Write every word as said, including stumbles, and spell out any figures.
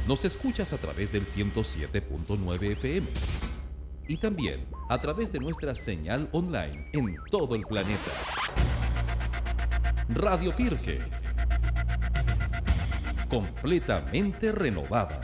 Nos escuchas a través del ciento siete punto nueve F M y también a través de nuestra señal online en todo el planeta. Radio Pirque, completamente renovada.